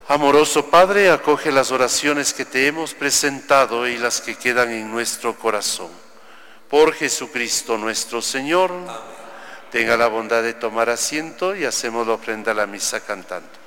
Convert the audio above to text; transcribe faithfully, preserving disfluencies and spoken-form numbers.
Amoroso Padre, acoge las oraciones que te hemos presentado y las que quedan en nuestro corazón. Por Jesucristo nuestro Señor. Amén. Tenga la bondad de tomar asiento y hacemos la ofrenda a la misa cantando.